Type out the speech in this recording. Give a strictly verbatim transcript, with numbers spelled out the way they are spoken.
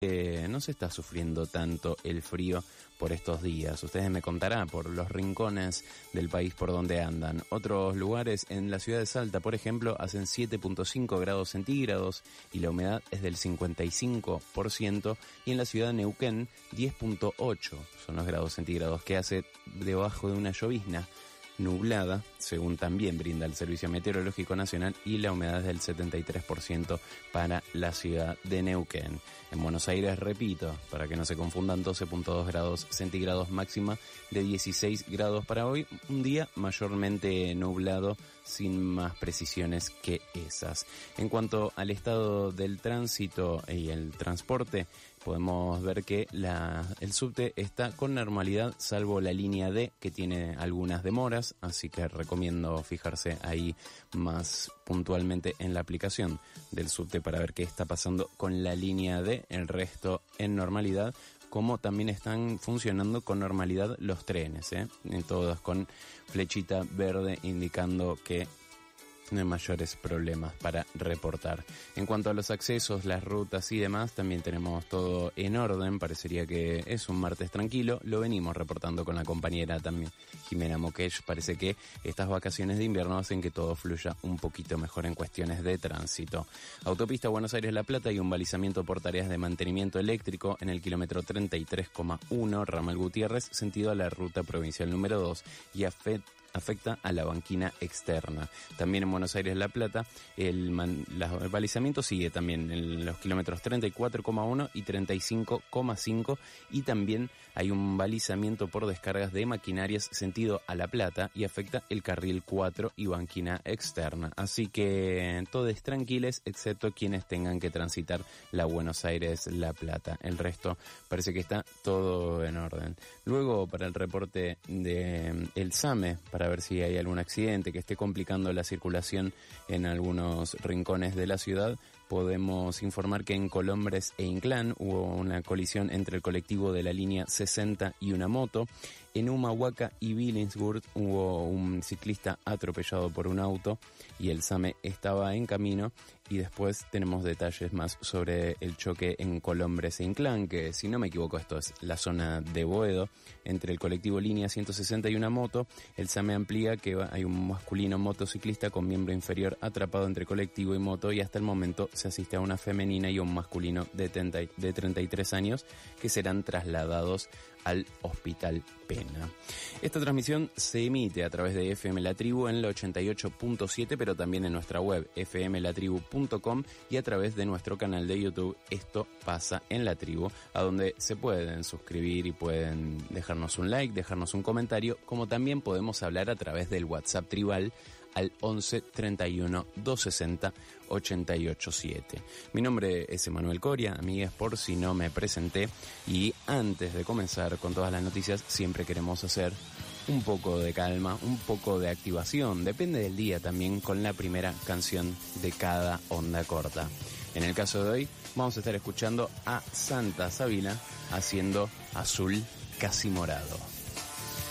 Eh, no se está sufriendo tanto el frío por estos días. Ustedes me contarán por los rincones del país por donde andan. Otros lugares en la ciudad de Salta, por ejemplo, hacen siete punto cinco grados centígrados y la humedad es del cincuenta y cinco por ciento. Y en la ciudad de Neuquén, diez punto ocho son los grados centígrados que hace debajo de una llovizna nublada, según también brinda el Servicio Meteorológico Nacional, y la humedad es del setenta y tres por ciento para la ciudad de Neuquén. En Buenos Aires, repito, para que no se confundan, doce punto dos grados centígrados, máxima de dieciséis grados para hoy, un día mayormente nublado, sin más precisiones que esas. En cuanto al estado del tránsito y el transporte, podemos ver que la, el subte está con normalidad, salvo la línea D, que tiene algunas demoras, así que recomiendo fijarse ahí más puntualmente en la aplicación del subte para ver qué está pasando con la línea D. El resto en normalidad, como también están funcionando con normalidad los trenes, ¿eh? Todos con flechita verde indicando que no hay mayores problemas para reportar. En cuanto a los accesos, las rutas y demás, también tenemos todo en orden. Parecería que es un martes tranquilo. Lo venimos reportando con la compañera también, Jimena Moquech. Parece que estas vacaciones de invierno hacen que todo fluya un poquito mejor en cuestiones de tránsito. Autopista Buenos Aires-La Plata y un balizamiento por tareas de mantenimiento eléctrico en el kilómetro treinta y tres coma uno, ramal Gutiérrez, sentido a la ruta provincial número dos, y afecta afecta a la banquina externa. También en Buenos Aires La Plata el, man, la, el balizamiento sigue también en los kilómetros treinta y cuatro coma uno y treinta y cinco coma cinco, y también hay un balizamiento por descargas de maquinarias sentido a La Plata y afecta el carril cuatro y banquina externa. Así que todos tranquiles excepto quienes tengan que transitar la Buenos Aires La Plata. El resto parece que está todo en orden. Luego, para el reporte de el SAME, para ver si hay algún accidente que esté complicando la circulación en algunos rincones de la ciudad, podemos informar que en Colombres e Inclán hubo una colisión entre el colectivo de la línea sesenta y una moto. En Humahuaca y Billingsburg hubo un ciclista atropellado por un auto y el SAME estaba en camino. Y después tenemos detalles más sobre el choque en Colombres e Inclán, que si no me equivoco esto es la zona de Boedo, entre el colectivo línea ciento sesenta y una moto. El SAME amplía que hay un masculino motociclista con miembro inferior atrapado entre colectivo y moto, y hasta el momento se asiste a una femenina y un masculino de, treinta, de treinta y tres años que serán trasladados al Hospital Pena. Esta transmisión se emite a través de F M La Tribu en la ochenta y ocho punto siete, pero también en nuestra web f m la tribu punto com y a través de nuestro canal de YouTube Esto Pasa en la Tribu, a donde se pueden suscribir y pueden dejarnos un like, dejarnos un comentario, como también podemos hablar a través del WhatsApp tribal al once treinta y uno doscientos sesenta ochenta y ocho siete. Mi nombre es Emanuel Coria, amigas, por si no me presenté, y antes de comenzar con todas las noticias siempre queremos hacer un poco de calma, un poco de activación, depende del día también, con la primera canción de cada onda corta. En el caso de hoy vamos a estar escuchando a Santa Sabina haciendo Azul Casi Morado.